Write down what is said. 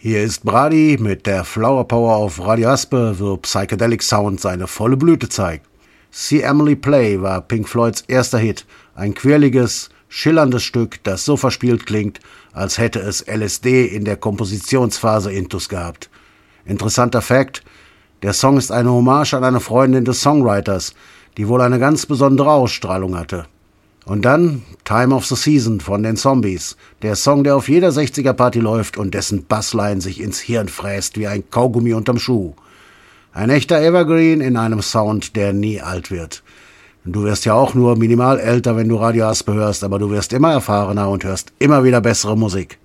Hier ist Brady mit der Flower Power auf Radio Aspe, wo Psychedelic Sound seine volle Blüte zeigt. See Emily Play war Pink Floyds erster Hit, ein quirliges, schillerndes Stück, das so verspielt klingt, als hätte es LSD in der Kompositionsphase intus gehabt. Interessanter Fakt: Der Song ist eine Hommage an eine Freundin des Songwriters, die wohl eine ganz besondere Ausstrahlung hatte. Und dann Time of the Season von den Zombies, der Song, der auf jeder 60er-Party läuft und dessen Bassline sich ins Hirn fräst wie ein Kaugummi unterm Schuh. Ein echter Evergreen in einem Sound, der nie alt wird. Du wirst ja auch nur minimal älter, wenn du Radio Aspe hörst, aber du wirst immer erfahrener und hörst immer wieder bessere Musik.